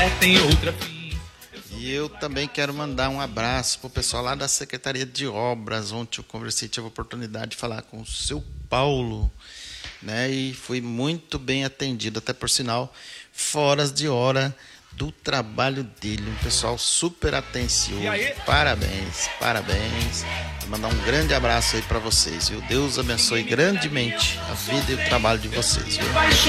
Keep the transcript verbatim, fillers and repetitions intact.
tem outra. E eu também quero mandar um abraço pro pessoal lá da Secretaria de Obras. Ontem eu conversei, tive a oportunidade de falar com o seu Paulo, né? E fui muito bem atendido, até por sinal, fora de hora do trabalho dele. Um pessoal super atencioso. Parabéns, parabéns. Vou mandar um grande abraço aí para vocês, viu? Deus abençoe grandemente a vida e o trabalho de vocês, viu?